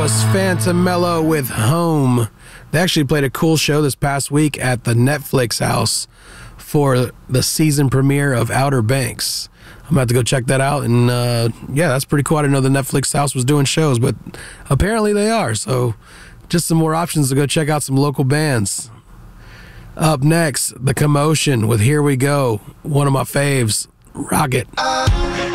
was Phantomello with Home. They actually played a cool show this past week at the Netflix house for the season premiere of Outer Banks. I'm about to go check that out, and yeah, that's pretty cool. I didn't know the Netflix house was doing shows, but apparently they are, so just some more options to go check out some local bands. Up next, The Commotion with Here We Go, one of my faves, Rock It.